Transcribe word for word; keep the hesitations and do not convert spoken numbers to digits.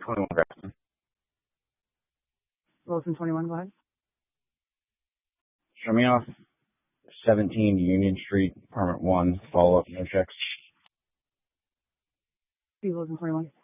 twenty-one Grafton. Wilson twenty-one, go ahead. Show me off seventeen Union Street, apartment one, follow up, no checks. Steve Wilson twenty-one.